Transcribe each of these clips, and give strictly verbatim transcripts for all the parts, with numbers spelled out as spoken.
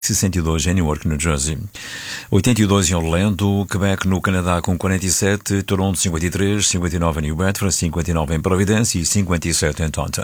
sessenta e dois em Newark, New Jersey. oitenta e dois em Orlando, Quebec no Canadá com quarenta e sete, Toronto cinquenta e três, cinquenta e nove em New Bedford, cinquenta e nove em Providence e cinquenta e sete em Taunton.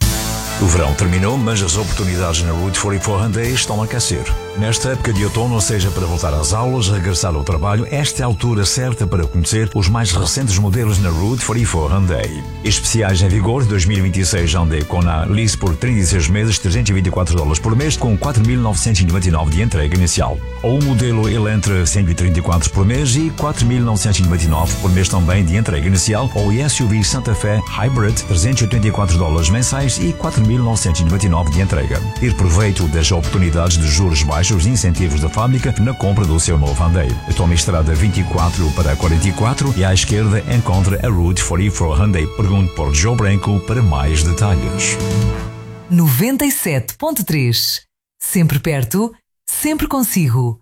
O verão terminou, mas as oportunidades na Route quarenta e quatro Hyundai estão a aquecer. Nesta época de outono, ou seja, para voltar às aulas, regressar ao trabalho, esta é a altura certa para conhecer os mais recentes modelos na Route quarenta e quatro Hyundai. Especiais em vigor dois mil e vinte e seis Hyundai Kona lease por trinta e seis meses, trezentos e vinte e quatro dólares por mês, com quatro mil novecentos e noventa e nove de entrega inicial. Ou o modelo Elantra cento e trinta e quatro por mês e quatro mil novecentos e noventa e nove por mês também de entrega inicial, ou o S U V Santa Fe Hybrid, trezentos e oitenta e quatro dólares mensais e quatro mil novecentos e noventa e nove de entrega. Ir proveito das oportunidades de juros baixos e incentivos da fábrica na compra do seu novo Hyundai. Tome estrada vinte e quatro para quarenta e quatro e à esquerda encontra a Route quarenta e quatro Hyundai. Pergunte por Joe Branco para mais detalhes. noventa e sete ponto três. Sempre perto, sempre consigo.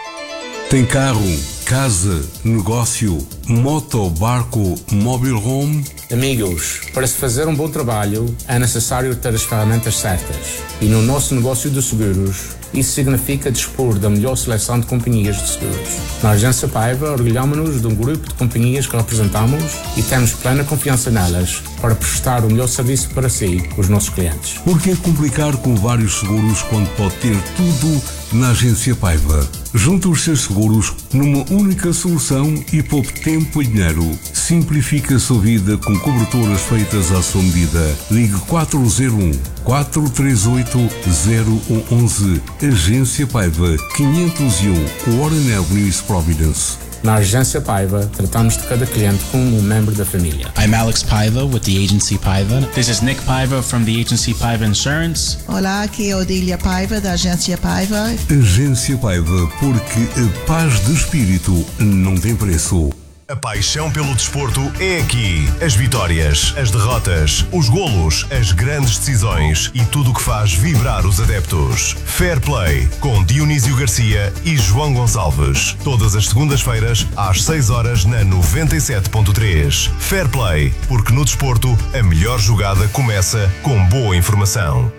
Tem carro, casa, negócio, moto, barco, mobile home? Amigos, para se fazer um bom trabalho é necessário ter as ferramentas certas. E no nosso negócio de seguros, isso significa dispor da melhor seleção de companhias de seguros. Na Agência Paiva, orgulhamos-nos de um grupo de companhias que representamos e temos plena confiança nelas para prestar o melhor serviço para si, os nossos clientes. Por que complicar com vários seguros quando pode ter tudo na Agência Paiva? Junte os seus seguros numa única solução e poupe tempo e dinheiro. Simplifique a sua vida com coberturas feitas à sua medida. Ligue quatro zero um, quatro três oito, zero um um um. Agência Paiva, quinhentos e um, Warren Avenue, Providence. Na Agência Paiva, tratamos de cada cliente como um membro da família. I'm Alex Paiva with the Agency Paiva. This is Nick Paiva from the Agency Paiva Insurance. Olá, aqui é Odília Paiva da Agência Paiva. Agência Paiva, porque a paz de espírito não tem preço. A paixão pelo desporto é aqui. As vitórias, as derrotas, os golos, as grandes decisões e tudo o que faz vibrar os adeptos. Fair Play, com Dionísio Garcia e João Gonçalves. Todas as segundas-feiras, às seis horas, na noventa e sete ponto três. Fair Play, porque no desporto, a melhor jogada começa com boa informação.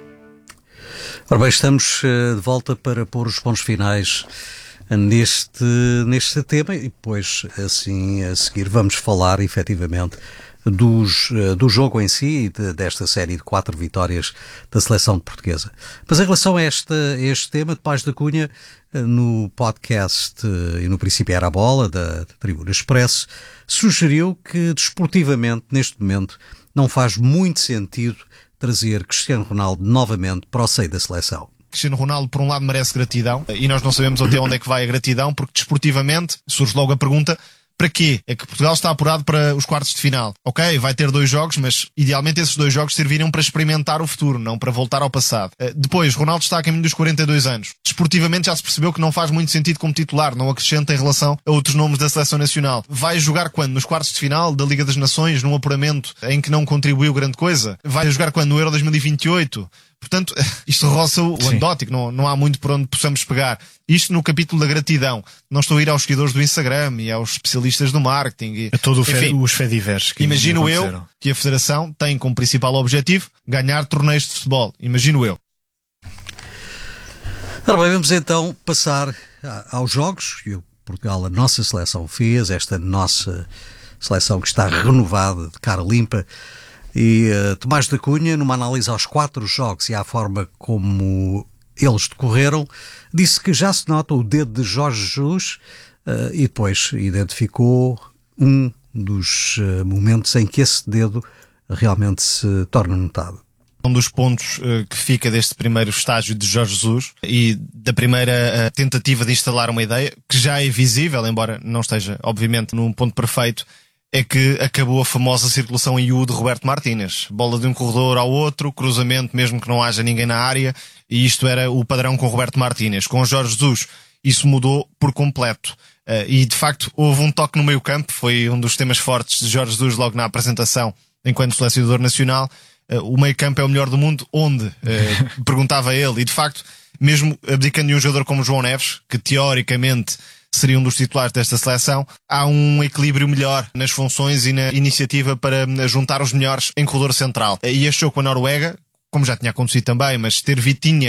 Ora bem, estamos de volta para pôr os pontos finais neste, neste tema e depois, assim, a seguir vamos falar efetivamente dos, do jogo em si e de, desta série de quatro vitórias da seleção portuguesa. Mas em relação a este, este tema de Paz da Cunha, no podcast e no princípio era a bola da, da Tribuna Expresso, sugeriu que desportivamente neste momento não faz muito sentido trazer Cristiano Ronaldo novamente para o seio da seleção. Cristiano Ronaldo, por um lado, merece gratidão e nós não sabemos até onde é que vai a gratidão, porque desportivamente surge logo a pergunta: para quê? É que Portugal está apurado para os quartos de final. Ok, vai ter dois jogos, mas idealmente esses dois jogos serviriam para experimentar o futuro, não para voltar ao passado. Depois, Ronaldo está a caminho dos quarenta e dois anos. Desportivamente já se percebeu que não faz muito sentido como titular, não acrescenta em relação a outros nomes da seleção nacional. Vai jogar quando? Nos quartos de final da Liga das Nações, num apuramento em que não contribuiu grande coisa? Vai jogar quando? No Euro dois mil e vinte e oito? Portanto, isto roça o Sim. anedótico, não, não há muito por onde possamos pegar. Isto no capítulo da gratidão. Não estou a ir aos seguidores do Instagram e aos especialistas do marketing. E, a todos enfim, os fedivers que imagino eu que a Federação tem como principal objetivo ganhar torneios de futebol. Imagino eu. Ora bem, vamos então passar aos jogos que o Portugal, a nossa seleção, fez. Esta nossa seleção que está renovada, de cara limpa. E uh, Tomás da Cunha, numa análise aos quatro jogos e à forma como eles decorreram, disse que já se nota o dedo de Jorge Jesus uh, e depois identificou um dos uh, momentos em que esse dedo realmente se torna notado. Um dos pontos uh, que fica deste primeiro estágio de Jorge Jesus e da primeira uh, tentativa de instalar uma ideia, que já é visível, embora não esteja, obviamente, num ponto perfeito, é que acabou a famosa circulação em U de Roberto Martínez. Bola de um corredor ao outro, cruzamento mesmo que não haja ninguém na área, e isto era o padrão com Roberto Martínez. Com Jorge Jesus, isso mudou por completo. Uh, e, de facto, houve um toque no meio campo, foi um dos temas fortes de Jorge Jesus logo na apresentação, enquanto selecionador nacional. Uh, o meio campo é o melhor do mundo, onde? Uh, perguntava ele. E, de facto, mesmo abdicando de um jogador como João Neves, que teoricamente seria um dos titulares desta seleção, há um equilíbrio melhor nas funções e na iniciativa para juntar os melhores em corredor central. E este jogo com a Noruega, como já tinha acontecido também, mas ter Vitinha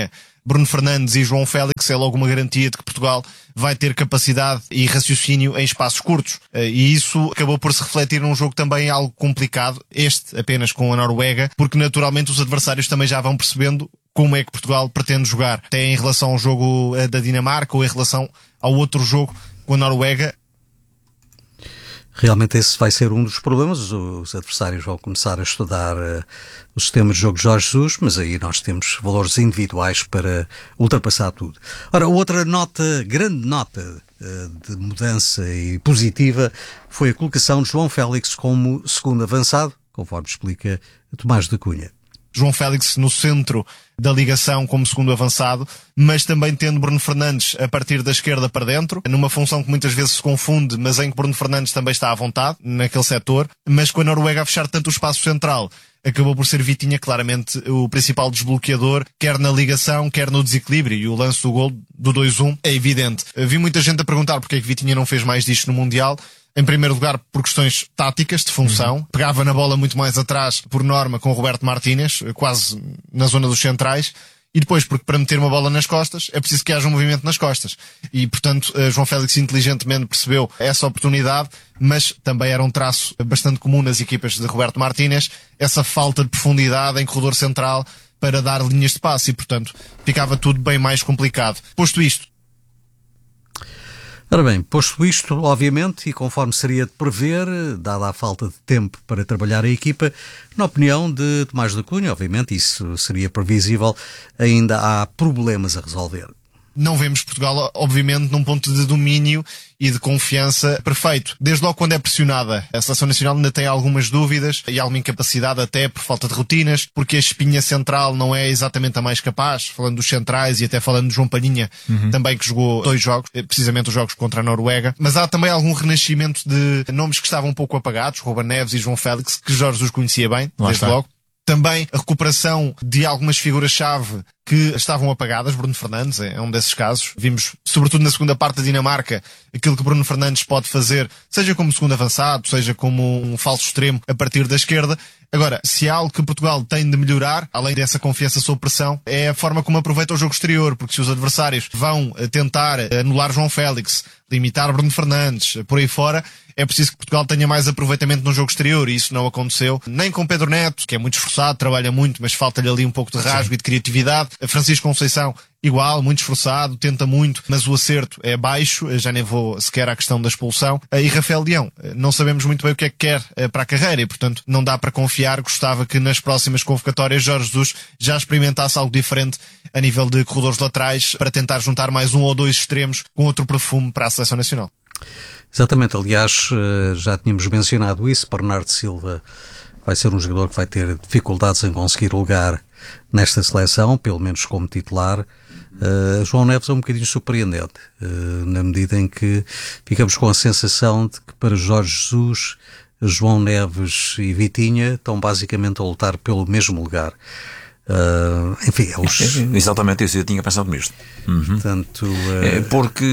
Bruno Fernandes e João Félix é logo uma garantia de que Portugal vai ter capacidade e raciocínio em espaços curtos. E isso acabou por se refletir num jogo também algo complicado, este apenas com a Noruega, porque naturalmente os adversários também já vão percebendo como é que Portugal pretende jogar, até em relação ao jogo da Dinamarca ou em relação ao outro jogo com a Noruega. Realmente esse vai ser um dos problemas. Os adversários vão começar a estudar uh, o sistema de jogo de Jorge Jesus, mas aí nós temos valores individuais para ultrapassar tudo. Ora, outra nota, grande nota uh, de mudança e positiva foi a colocação de João Félix como segundo avançado, conforme explica Tomás da Cunha. João Félix no centro da ligação como segundo avançado, mas também tendo Bruno Fernandes a partir da esquerda para dentro, numa função que muitas vezes se confunde, mas em que Bruno Fernandes também está à vontade naquele setor, mas com a Noruega a fechar tanto o espaço central, acabou por ser Vitinha claramente o principal desbloqueador, quer na ligação, quer no desequilíbrio, e o lance do gol do dois um é evidente. Vi muita gente a perguntar porque é que Vitinha não fez mais disto no Mundial. Em primeiro lugar, por questões táticas, de função. Uhum. Pegava na bola muito mais atrás, por norma, com o Roberto Martínez, quase na zona dos centrais. E depois, porque para meter uma bola nas costas, é preciso que haja um movimento nas costas. E, portanto, João Félix inteligentemente percebeu essa oportunidade, mas também era um traço bastante comum nas equipas de Roberto Martínez, essa falta de profundidade em corredor central para dar linhas de passe e, portanto, ficava tudo bem mais complicado. Posto isto, Ora bem, posto isto, obviamente, e conforme seria de prever, dada a falta de tempo para trabalhar a equipa, na opinião de Tomás da Cunha, obviamente, isso seria previsível, ainda há problemas a resolver. Não vemos Portugal, obviamente, num ponto de domínio e de confiança perfeito. Desde logo quando é pressionada, a Seleção Nacional ainda tem algumas dúvidas e alguma incapacidade até por falta de rotinas, porque a espinha central não é exatamente a mais capaz, falando dos centrais e até falando de João Palhinha, uhum. também que jogou dois jogos, precisamente os jogos contra a Noruega. Mas há também algum renascimento de nomes que estavam um pouco apagados, Ruben Neves e João Félix, que Jorge os conhecia bem, Lá desde está. logo. Também a recuperação de algumas figuras-chave que estavam apagadas. Bruno Fernandes é um desses casos. Vimos, sobretudo na segunda parte da Dinamarca, aquilo que Bruno Fernandes pode fazer, seja como segundo avançado, seja como um falso extremo a partir da esquerda. Agora, se há algo que Portugal tem de melhorar, além dessa confiança sob pressão, é a forma como aproveita o jogo exterior, porque se os adversários vão tentar anular João Félix, limitar Bruno Fernandes, por aí fora, é preciso que Portugal tenha mais aproveitamento no jogo exterior, e isso não aconteceu nem com Pedro Neto, que é muito esforçado, trabalha muito, mas falta-lhe ali um pouco de rasgo Sim. e de criatividade. Francisco Conceição, igual, muito esforçado, tenta muito, mas o acerto é baixo, já nem vou sequer à questão da expulsão. E Rafael Leão, não sabemos muito bem o que é que quer para a carreira e, portanto, não dá para confiar. Gostava que nas próximas convocatórias Jorge Jesus já experimentasse algo diferente a nível de corredores laterais para tentar juntar mais um ou dois extremos com outro perfume para a Seleção Nacional. Exatamente, aliás, já tínhamos mencionado isso. Bernardo Silva vai ser um jogador que vai ter dificuldades em conseguir lugar nesta seleção, pelo menos como titular. Uh, João Neves é um bocadinho surpreendente, uh, na medida em que ficamos com a sensação de que para Jorge Jesus, João Neves e Vitinha estão basicamente a lutar pelo mesmo lugar. Uh, enfim, eles... Exatamente isso, eu tinha pensado nisto. Uhum. Portanto, uh... é porque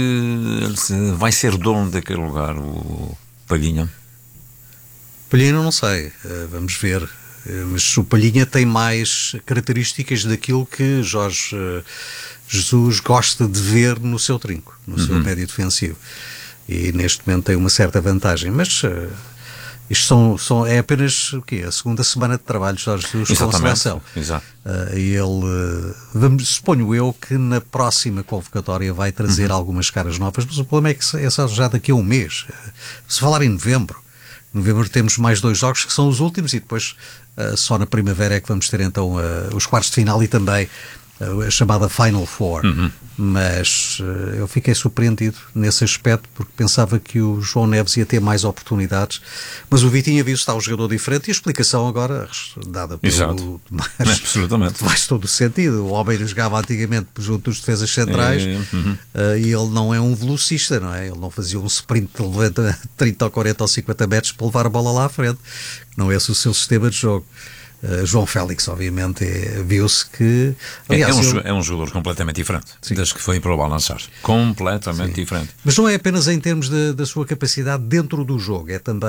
vai ser dono daquele lugar o Palhinha. Palhinha não sei, uh, vamos ver. Uh, mas o Palhinha tem mais características daquilo que Jorge uh, Jesus gosta de ver no seu trinco, no uhum. seu médio defensivo. E neste momento tem uma certa vantagem, mas... Uh, Isto são, são, é apenas o quê? A segunda semana de trabalho de Jorge Jesus com a seleção. Exato. Uh, ele, uh, vamos, suponho eu que na próxima convocatória vai trazer uhum. algumas caras novas, mas o problema é que é só já daqui a um mês. Uh, se falar em novembro, em novembro temos mais dois jogos que são os últimos e depois uh, só na primavera é que vamos ter então uh, os quartos de final e também uh, a chamada Final Four. Uhum. Mas uh, eu fiquei surpreendido nesse aspecto porque pensava que o João Neves ia ter mais oportunidades, mas o Vitinha viu-se está um jogador diferente e a explicação agora dada pelo Tomás, absolutamente. Faz todo o sentido. O homem jogava antigamente junto dos defesas centrais é, uhum. uh, e ele não é um velocista, não é? Ele não fazia um sprint de trinta ou quarenta ou cinquenta metros para levar a bola lá à frente, não é esse o seu sistema de jogo. Uh, João Félix, obviamente, é, viu-se que... Aliás, é, um, ele... é um jogador completamente diferente, Sim. desde que foi para o balançar. Completamente Sim. diferente. Mas não é apenas em termos de, da sua capacidade dentro do jogo, é também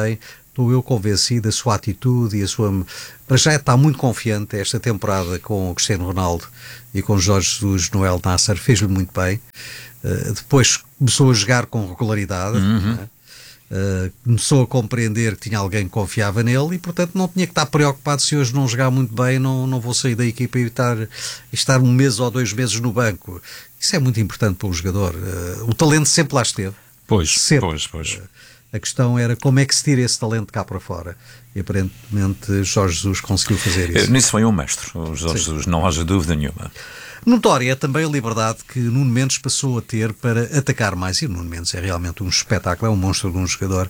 estou eu convencido, a sua atitude e a sua... Para já está muito confiante esta temporada com o Cristiano Ronaldo e com o Jorge Jesus no El Nasser, fez-lhe muito bem. Uh, depois começou a jogar com regularidade, uhum. né? Uh, começou a compreender que tinha alguém que confiava nele e, portanto, não tinha que estar preocupado se hoje não jogar muito bem, não, não vou sair da equipa e estar, estar um mês ou dois meses no banco. Isso é muito importante para um jogador. Uh, o talento sempre lá esteve. Pois, sempre. pois, pois. Uh, a questão era como é que se tira esse talento cá para fora. E aparentemente Jorge Jesus conseguiu fazer isso. Nisso foi um mestre, o Jorge Sim. Jesus, não haja dúvida nenhuma. Notória é também a liberdade que Nuno Mendes passou a ter para atacar mais. E Nuno Mendes é realmente um espetáculo, é um monstro de um jogador.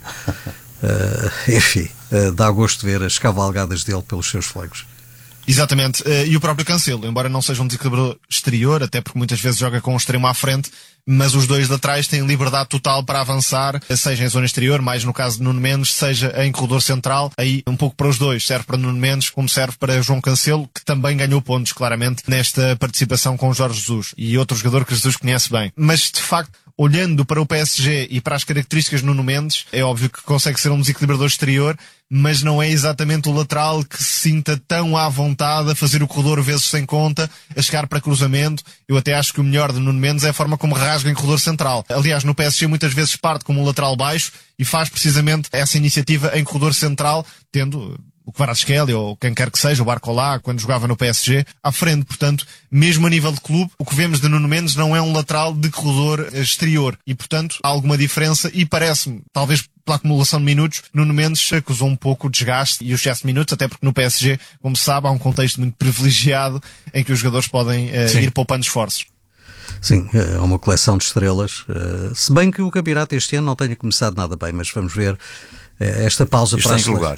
Uh, enfim, uh, dá gosto de ver as cavalgadas dele pelos seus flancos. Exatamente, e o próprio Cancelo, embora não seja um desequilibrador exterior, até porque muitas vezes joga com um extremo à frente, mas os dois laterais têm liberdade total para avançar, seja em zona exterior, mais no caso de Nuno Mendes, seja em corredor central, aí um pouco para os dois, serve para Nuno Mendes como serve para João Cancelo, que também ganhou pontos claramente nesta participação com o Jorge Jesus e outro jogador que Jesus conhece bem. Mas de facto, olhando para o P S G e para as características de Nuno Mendes, é óbvio que consegue ser um desequilibrador exterior, mas não é exatamente o lateral que se sinta tão à vontade a fazer o corredor vezes sem conta, a chegar para cruzamento. Eu até acho que o melhor de Nuno Mendes é a forma como rasga em corredor central. Aliás, no P S G muitas vezes parte como um lateral baixo e faz precisamente essa iniciativa em corredor central, tendo o Kvaratskhelia ou quem quer que seja, o Barcola, quando jogava no P S G, à frente. Portanto, mesmo a nível de clube, o que vemos de Nuno Mendes não é um lateral de corredor exterior e, portanto, há alguma diferença e parece-me, talvez pela acumulação de minutos, Nuno Mendes acusou um pouco o desgaste e o excesso de minutos, até porque no P S G, como se sabe, há um contexto muito privilegiado em que os jogadores podem uh, ir poupando esforços. Sim, é uma coleção de estrelas, uh, se bem que o campeonato este ano não tenha começado nada bem, mas vamos ver uh, esta pausa Está para em que lugar?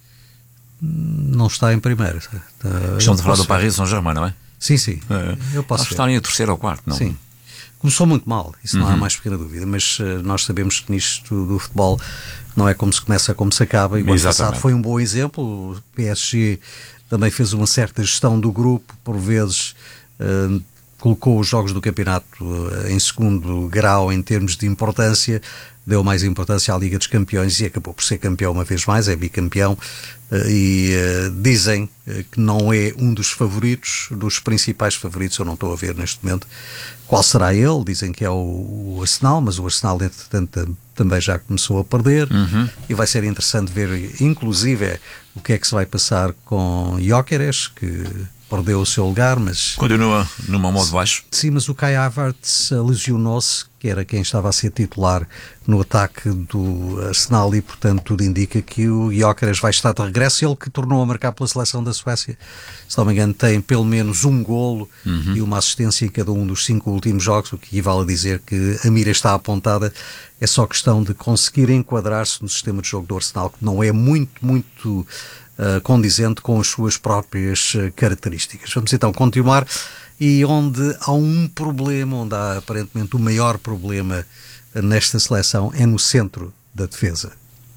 Não está em primeiro. Está, Estão de falar do Paris Saint-Germain, não é? Sim, sim. É. Eu posso Acho que está em terceiro ou quarto, não? Sim. Começou muito mal, isso não uhum. há mais pequena dúvida, mas uh, nós sabemos que nisto do futebol não é como se começa, como se acaba, e o ano passado foi um bom exemplo. O P S G também fez uma certa gestão do grupo, por vezes uh, colocou os jogos do campeonato uh, em segundo grau em termos de importância, deu mais importância à Liga dos Campeões e acabou por ser campeão uma vez mais, é bicampeão, uh, e uh, dizem uh, que não é um dos favoritos, dos principais favoritos, eu não estou a ver neste momento qual será ele. Dizem que é o, o Arsenal, mas o Arsenal entretanto também já começou a perder, uhum. e vai ser interessante ver inclusive o que é que se vai passar com Gyökeres, que perdeu o seu lugar, mas... Continua numa modo baixo. Sim, mas o Kai Havertz lesionou-se, que era quem estava a ser titular no ataque do Arsenal, e portanto tudo indica que o Gyökeres vai estar de regresso. Ele que tornou a marcar pela seleção da Suécia, se não me engano tem pelo menos um golo uhum. e uma assistência em cada um dos cinco últimos jogos, o que equivale a dizer que a mira está apontada. É só questão de conseguir enquadrar-se no sistema de jogo do Arsenal, que não é muito, muito uh, condizente com as suas próprias uh, características. Vamos então continuar, e onde há um problema, onde há aparentemente o maior problema nesta seleção, é no centro da defesa.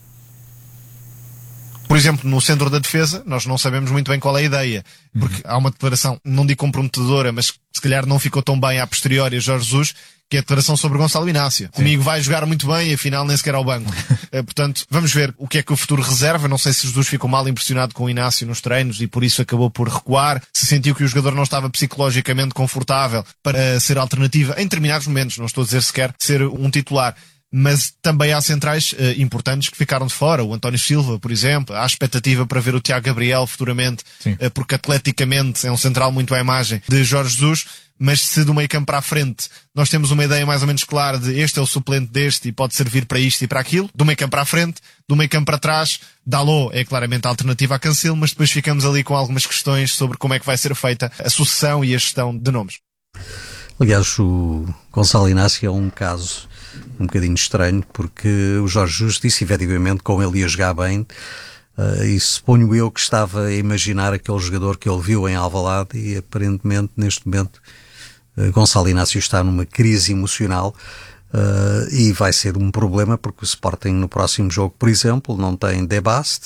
Por exemplo, no centro da defesa, nós não sabemos muito bem qual é a ideia, porque uhum. há uma declaração, não digo comprometedora, mas se calhar não ficou tão bem a posteriori a Jorge Jesus, que é a declaração sobre Gonçalo Inácio. Sim. Comigo vai jogar muito bem e afinal nem sequer ao banco. é, portanto, vamos ver o que é que o futuro reserva. Não sei se Jesus ficou mal impressionado com o Inácio nos treinos e por isso acabou por recuar, se sentiu que o jogador não estava psicologicamente confortável para ser alternativa em determinados momentos, não estou a dizer sequer ser um titular. Mas também há centrais uh, importantes que ficaram de fora, o António Silva, por exemplo. Há expectativa para ver o Tiago Gabriel futuramente, uh, porque atleticamente é um central muito à imagem de Jorge Jesus. Mas se do meio campo para a frente nós temos uma ideia mais ou menos clara de este é o suplente deste e pode servir para isto e para aquilo, do meio campo para a frente, do meio campo para trás, Dalot é claramente a alternativa a Cancelo, mas depois ficamos ali com algumas questões sobre como é que vai ser feita a sucessão e a gestão de nomes. Aliás, o Gonçalo Inácio é um caso um bocadinho estranho, porque o Jorge Jesus disse efetivamente como ele ia jogar bem, uh, e suponho eu que estava a imaginar aquele jogador que ele viu em Alvalade, e aparentemente neste momento uh, Gonçalo Inácio está numa crise emocional, uh, e vai ser um problema porque o Sporting no próximo jogo, por exemplo, não tem De Bast,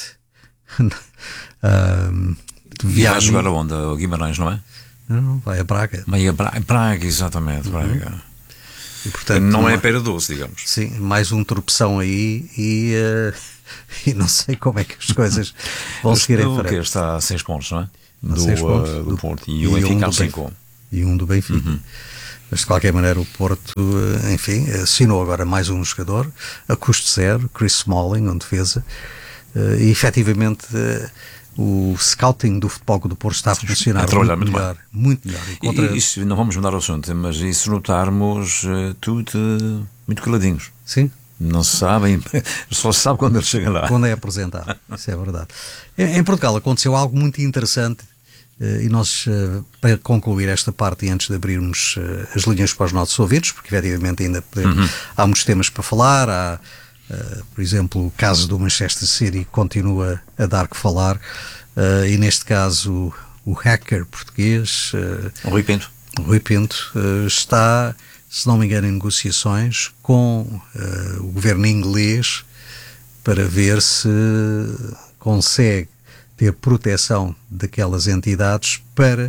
uh, e vai jogar aonde? O Guimarães, não é? Não, não, vai a Braga. Vai a Braga, Braga exatamente, Braga. Uhum. E, portanto, não é pera doce, digamos. Sim, mais um tropeção aí e uh, e não sei como é que as coisas vão seguir em frente. O que está a seis pontos, não é? A Do, seis pontos, uh, do, do Porto. E o Benfica um a cinco. E um do Benfica. Uhum. Mas de qualquer maneira o Porto, enfim, assinou agora mais um jogador, a custo zero, Chris Smalling, um defesa, e efetivamente o scouting do Futebol Clube do Porto está a funcionar a muito, muito melhor. Muito melhor. E contra... e, isso, não vamos mudar o assunto, mas e se notarmos uh, tudo uh, muito caladinhos? Sim. Não se sabem, só se sabe quando ele chega lá. Quando é apresentado, isso é verdade. Em, em Portugal aconteceu algo muito interessante uh, e nós, uh, para concluir esta parte e antes de abrirmos uh, as linhas para os nossos ouvintes, porque efetivamente ainda podemos, uhum. há muitos temas para falar, há, uh, por exemplo, o caso do Manchester City continua a dar que falar, uh, e neste caso o, o hacker português, uh, o Rui Pinto, o Rui Pinto uh, está... se não me engano, em negociações com uh, o governo inglês para ver se consegue ter proteção daquelas entidades para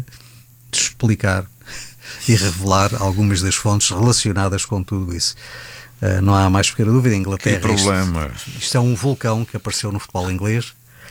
explicar e revelar algumas das fontes relacionadas com tudo isso. Uh, não há mais pequena dúvida, a Inglaterra... Que problema! Isto, isto é um vulcão que apareceu no futebol inglês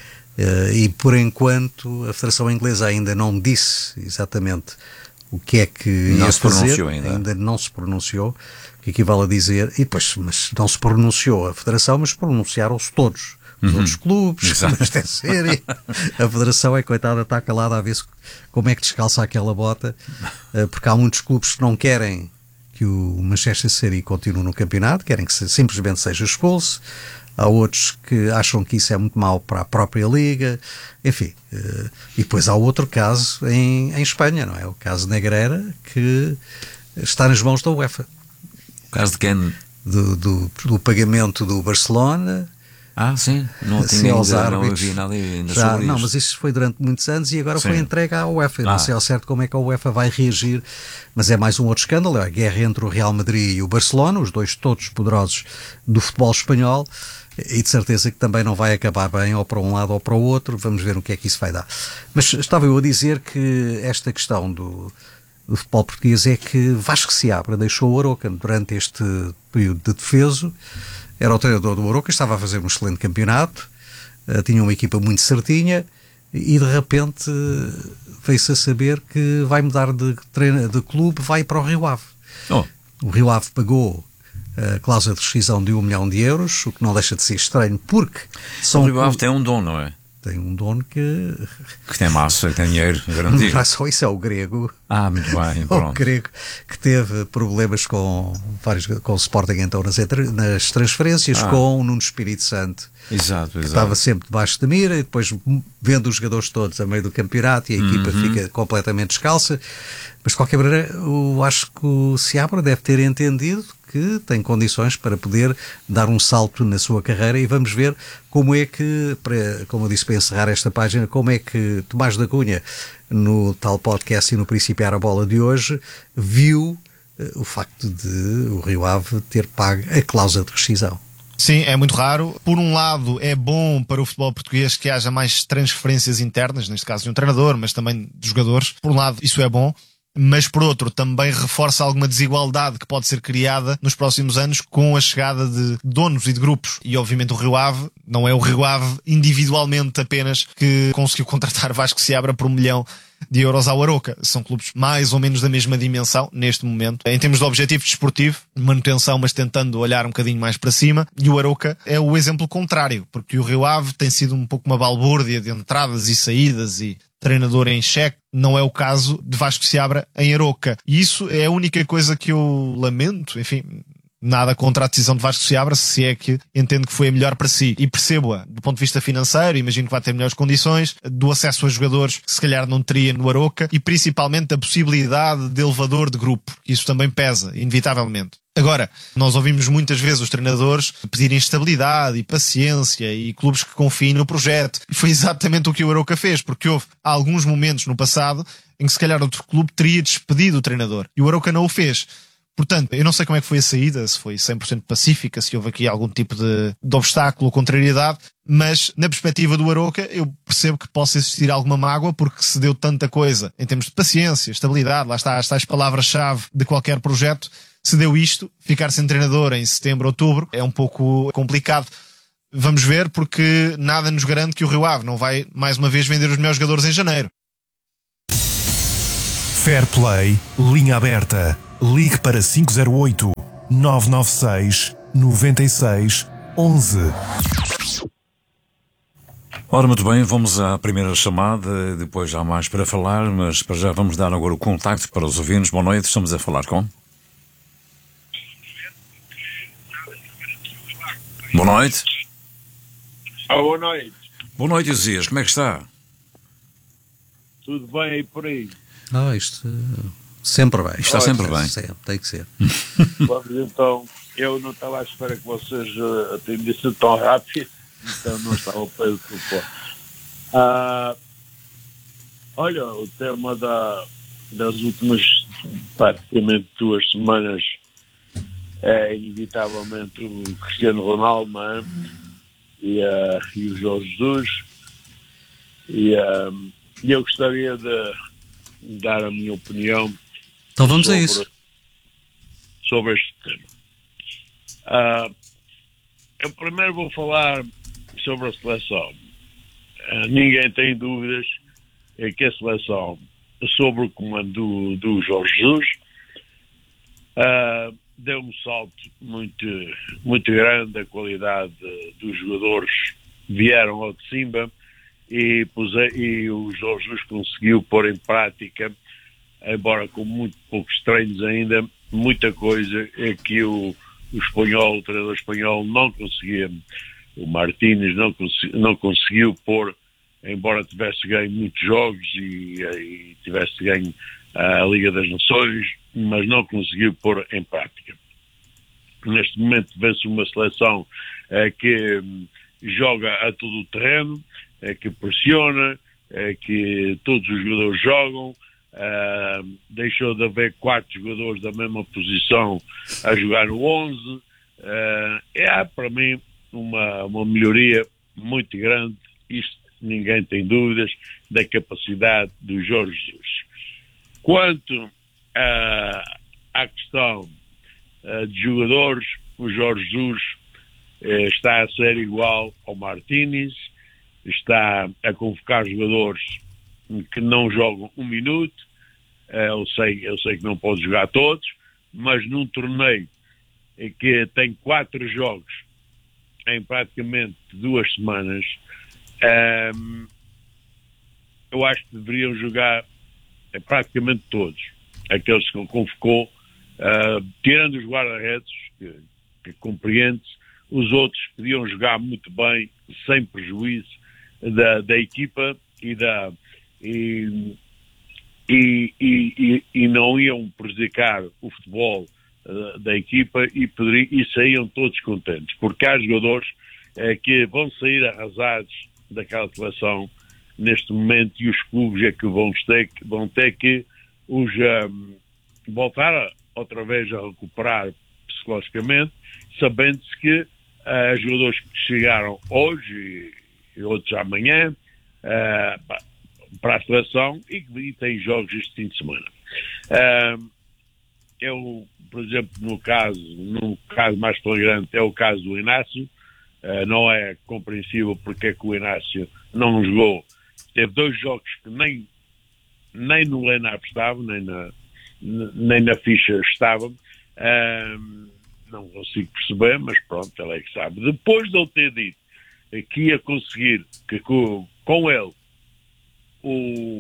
uh, e, por enquanto, a Federação Inglesa ainda não disse exatamente o que é que não ia se fazer, pronunciou ainda. ainda não se pronunciou, que equivale a dizer, e depois, mas não se pronunciou a Federação, mas pronunciaram-se todos, os uhum. outros clubes, mas é sério, a Federação é coitada, está calada a ver se, como é que descalça aquela bota, porque há muitos clubes que não querem que o Manchester City continue no campeonato, querem que se, simplesmente seja expulso. Há outros que acham que isso é muito mau para a própria Liga, enfim. Uh, e depois há outro caso em, em Espanha, não é? O caso Negreira, que está nas mãos da UEFA. O caso de quem? Do, do, do pagamento do Barcelona. Ah, sim. Não assim, tinha aos ainda, árbitros. Não havia nada ainda Já, sobre não, isso. mas isso foi durante muitos anos e agora sim. foi entregue à UEFA. Eu ah. não sei ao certo como é que a UEFA vai reagir, mas é mais um outro escândalo. É a guerra entre o Real Madrid e o Barcelona, os dois todos poderosos do futebol espanhol. E de certeza que também não vai acabar bem ou para um lado ou para o outro, vamos ver o que é que isso vai dar. Mas estava eu a dizer que esta questão do, do futebol português é que Vasco Seabra deixou o Arouca durante este período de defeso, era o treinador do Arouca, estava a fazer um excelente campeonato, uh, tinha uma equipa muito certinha e de repente uh, veio-se a saber que vai mudar de, treino, de clube, vai para o Rio Ave. Oh. O Rio Ave pagou a cláusula de rescisão de um milhão de euros, o que não deixa de ser estranho, porque são... O Rio Ave tem um dono, não é? Tem um dono que... Que tem massa, que tem dinheiro garantido. Não é só isso, é o grego. Ah, muito bem, pronto. O grego que teve problemas com vários, com o Sporting então nas, nas transferências, ah. com o Nuno Espírito Santo. Exato, que exato. Estava sempre debaixo da mira e depois vendo os jogadores todos a meio do campeonato e a equipa uhum. fica completamente descalça. Mas de qualquer maneira, eu acho que o Seabra deve ter entendido que tem condições para poder dar um salto na sua carreira e vamos ver como é que, para, como eu disse para encerrar esta página, como é que Tomás da Cunha, no tal podcast e no Principiar a Bola de hoje, viu uh, o facto de o Rio Ave ter pago a cláusula de rescisão. Sim, é muito raro. Por um lado, é bom para o futebol português que haja mais transferências internas, neste caso de um treinador, mas também de jogadores. Por um lado, isso é bom. Mas, por outro, também reforça alguma desigualdade que pode ser criada nos próximos anos com a chegada de donos e de grupos. E, obviamente, o Rio Ave, não é o Rio Ave individualmente apenas que conseguiu contratar Vasco Seabra por um milhão de euros ao Arouca. São clubes mais ou menos da mesma dimensão, neste momento. Em termos de objetivo desportivo, manutenção, mas tentando olhar um bocadinho mais para cima. E o Arouca é o exemplo contrário, porque o Rio Ave tem sido um pouco uma balbúrdia de entradas e saídas e treinador em xeque. Não é o caso de Vasco Seabra em Arouca. E isso é a única coisa que eu lamento, enfim... Nada contra a decisão de Vasco Seabra, se é que entendo que foi a melhor para si. E percebo-a do ponto de vista financeiro, imagino que vai ter melhores condições, do acesso a jogadores que se calhar não teria no Arouca e principalmente da possibilidade de elevador de grupo. Isso também pesa, inevitavelmente. Agora, nós ouvimos muitas vezes os treinadores pedirem estabilidade e paciência e clubes que confiem no projeto. E foi exatamente o que o Arouca fez, porque houve alguns momentos no passado em que se calhar outro clube teria despedido o treinador. E o Arouca não o fez. Portanto, eu não sei como é que foi a saída, se foi cem por cento pacífica, se houve aqui algum tipo de, de obstáculo ou contrariedade, mas na perspectiva do Arouca eu percebo que possa existir alguma mágoa porque se deu tanta coisa em termos de paciência, estabilidade, lá está, estas palavras-chave de qualquer projeto, se deu isto, ficar sem treinador em setembro, outubro, é um pouco complicado. vamos ver, porque nada nos garante que o Rio Ave não vai mais uma vez vender os melhores jogadores em janeiro. Fair Play, linha aberta. Ligue para cinco zero oito, nove nove seis, nove seis um um. Ora, muito bem, vamos à primeira chamada, depois já há mais para falar, mas para já vamos dar agora o contacto para os ouvintes. Boa noite, estamos a falar com... Boa noite. Ah, boa noite. Boa noite, Josias, como é que está? Tudo bem aí por aí? Ah, isto uh, sempre bem. Está sempre bem. Sempre, tem que ser. Vamos então, eu não estava à espera que vocês uh, atendessem tão rápido, então não estava ao pé do telefone. Ah, olha, o tema da, das últimas praticamente duas semanas é inevitavelmente o Cristiano Ronaldo, não é? E, uh, e o Jorge Jesus. E uh, eu gostaria de dar a minha opinião. Então vamos sobre, a isso. Sobre este tema. Uh, eu primeiro vou falar sobre a seleção. Uh, ninguém tem dúvidas é que a seleção, sobre o comando do, do Jorge Jesus, uh, deu um salto muito, muito grande. A qualidade dos jogadores vieram ao de cima e, e o Jorge Jesus conseguiu pôr em prática, embora com muito poucos treinos ainda, muita coisa é que o, o espanhol, o treinador espanhol não conseguia, o Martínez não, consegui, não conseguiu pôr, embora tivesse ganho muitos jogos e, e tivesse ganho a Liga das Nações, mas não conseguiu pôr em prática. Neste momento vê-se uma seleção eh, que hum, joga a todo o terreno, eh, que pressiona, eh, que todos os jogadores jogam, eh, deixou de haver quatro jogadores da mesma posição a jogar no onze. Eh, é para mim uma, uma melhoria muito grande, isto ninguém tem dúvidas, da capacidade do Jorge Jesus. Quanto à, à questão uh, de jogadores, o Jorge Jesus uh, está a ser igual ao Martínez, está a convocar jogadores que não jogam um minuto. Uh, eu, sei, eu sei que não pode jogar todos, mas num torneio que tem quatro jogos em praticamente duas semanas, um, eu acho que deveriam jogar é praticamente todos aqueles que ele convocou, uh, tirando os guarda-redes, que, que compreende-se, os outros podiam jogar muito bem, sem prejuízo da, da equipa e, da, e, e, e, e não iam prejudicar o futebol uh, da equipa e, poderiam, e saíam todos contentes, porque há jogadores uh, que vão sair arrasados daquela seleção neste momento, e os clubes é que vão ter, vão ter que os um, voltar a, outra vez a recuperar psicologicamente, sabendo-se que uh, jogadores que chegaram hoje e, e outros amanhã uh, para a seleção e, e têm jogos este fim de semana. Uh, eu, por exemplo, no caso, no caso mais flagrante é o caso do Inácio. Uh, não é compreensível porque é que o Inácio não jogou. Teve dois jogos que nem, nem no line-up estava, nem na, nem na ficha estava. Uh, não consigo perceber, mas pronto, ele é que sabe. Depois de ele ter dito que ia conseguir, que com, com ele, o,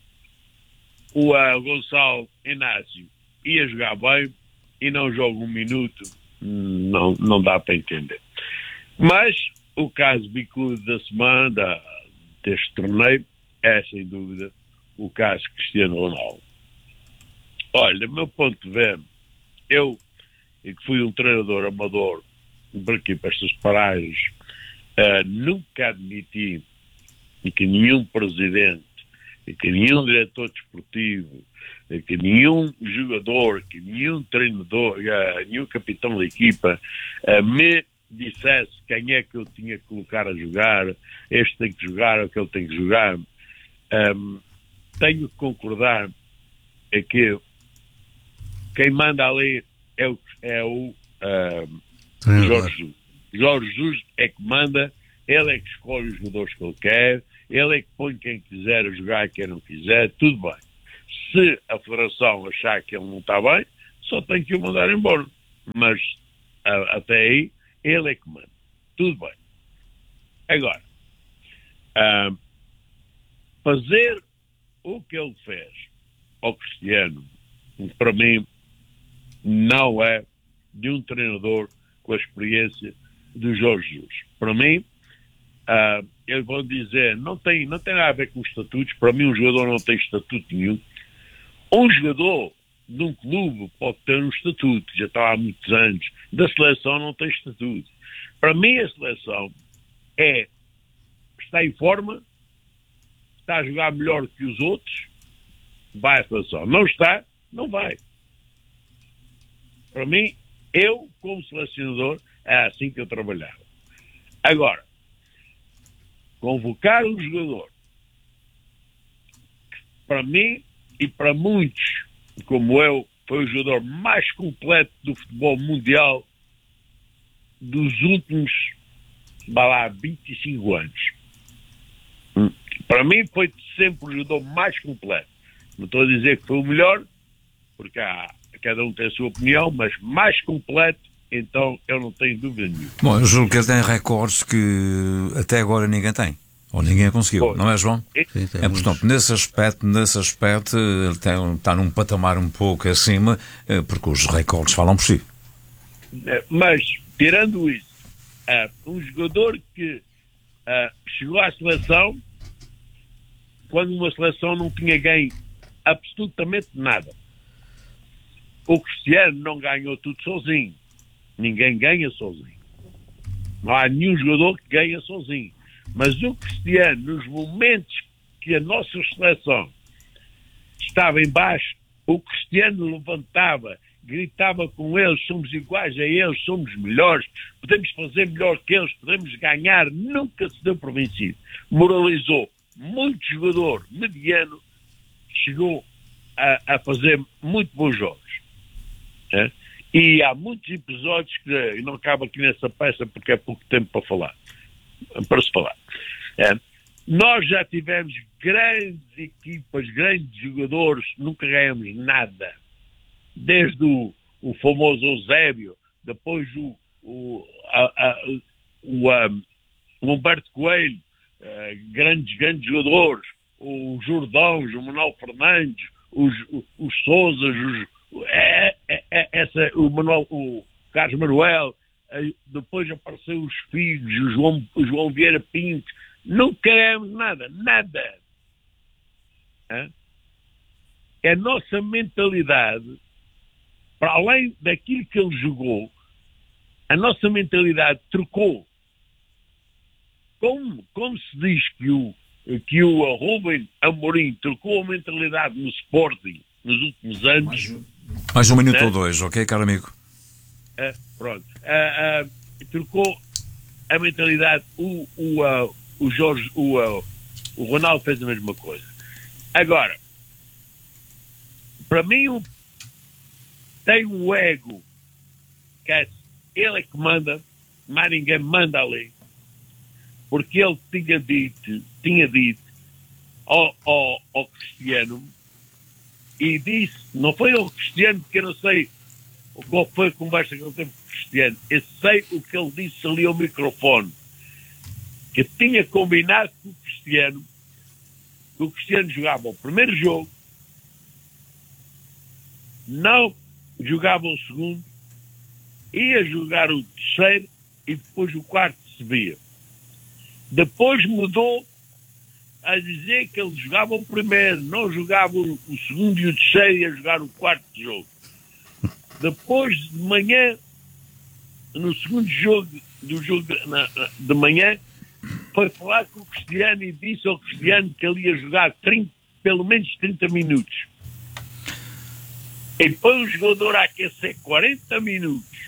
o uh, Gonçalo Inácio ia jogar bem e não joga um minuto, não, não dá para entender. Mas o caso bicudo da semana, da, deste torneio, é sem dúvida o caso Cristiano Ronaldo. Olha, do meu ponto de vista, eu, que fui um treinador amador por aqui para estas paragens, uh, nunca admiti que nenhum presidente, que nenhum diretor desportivo, que nenhum jogador, que nenhum treinador, uh, nenhum capitão da equipa uh, me dissesse quem é que eu tinha que colocar a jogar, este tem que jogar, aquele tem que jogar. Um, tenho que concordar é que quem manda ali é o, é o um, Jorge Jesus. Jorge Jesus é que manda, ele é que escolhe os jogadores que ele quer, ele é que põe quem quiser a jogar e quem não quiser, tudo bem. Se a Federação achar que ele não está bem, só tem que o mandar embora. Mas a, até aí, ele é que manda. Tudo bem. Agora, uh, fazer o que ele fez ao Cristiano, para mim, não é de um treinador com a experiência do Jorge Jesus. Para mim, uh, eles vão dizer, não tem, não tem nada a ver com os estatutos. Para mim, um jogador não tem estatuto nenhum. Um jogador de um clube pode ter um estatuto, já está há muitos anos. Da seleção não tem estatuto. Para mim, a seleção é, está em forma, está a jogar melhor que os outros, vai à seleção. Não está, não vai. Para mim, eu, como selecionador, é assim que eu trabalhava. Agora, convocar um jogador, para mim e para muitos, como eu, foi o jogador mais completo do futebol mundial dos últimos, vai lá, vinte e cinco anos. Para mim foi sempre o jogador mais completo. Não estou a dizer que foi o melhor, porque há, cada um tem a sua opinião, mas mais completo, então eu não tenho dúvida nenhuma. Bom, eu julgo que ele tem recordes que até agora ninguém tem. Ou ninguém conseguiu, Pô, não é, João? Sim, é, portanto, nesse aspecto, nesse aspecto, ele tem, está num patamar um pouco acima, porque os recordes falam por si. Mas, tirando isso, uh, um jogador que uh, chegou à seleção quando uma seleção não tinha ganho absolutamente nada. O Cristiano não ganhou tudo sozinho. Ninguém ganha sozinho. Não há nenhum jogador que ganha sozinho. Mas o Cristiano, nos momentos que a nossa seleção estava em baixo, o Cristiano levantava, gritava com eles, somos iguais a eles, somos melhores, podemos fazer melhor que eles, podemos ganhar, nunca se deu por vencido. Moralizou muito jogador mediano, chegou a, a fazer muito bons jogos. É? E há muitos episódios que eu não acabo aqui nessa peça porque é pouco tempo para falar. Para se falar. É. Nós já tivemos grandes equipas, grandes jogadores, nunca ganhamos nada. Desde o, o famoso Eusébio, depois o, o, a, a, o, um, o Humberto Coelho, uh, grandes, grandes jogadores, os Jordões, o Manuel Fernandes, os, os, os Sousas, os, é, é, é, essa, o, Manuel, o Carlos Manuel. Depois apareceu os filhos, o João, o João Vieira Pinto. Não queremos nada, nada. É? A nossa mentalidade, para além daquilo que ele jogou, a nossa mentalidade trocou. Como, como se diz que o, que o Rubem Amorim trocou a mentalidade no Sporting nos últimos anos. Mais, mais um minuto, né? Ou dois, ok, caro amigo? É, pronto. Uh, uh, trocou a mentalidade. O, o, uh, o Jorge, o, uh, o Ronaldo fez a mesma coisa. Agora, para mim, um, tem um ego que é, ele é que manda, mas ninguém manda ali. Porque ele tinha dito, tinha dito ao, ao, ao Cristiano, e disse, não foi ao Cristiano, porque eu não sei qual foi a conversa que ele teve com o Cristiano. Eu sei o que ele disse ali ao microfone. Que tinha combinado com o Cristiano que o Cristiano jogava o primeiro jogo, não jogava o segundo, ia jogar o terceiro e depois o quarto se via. Depois mudou a dizer que ele jogava o primeiro, não jogava o, o segundo e o terceiro, ia jogar o quarto jogo. Depois de manhã, no segundo jogo do jogo de, na, de manhã, foi falar com o Cristiano e disse ao Cristiano que ele ia jogar trinta, pelo menos trinta minutos. E põe o jogador a aquecer quarenta minutos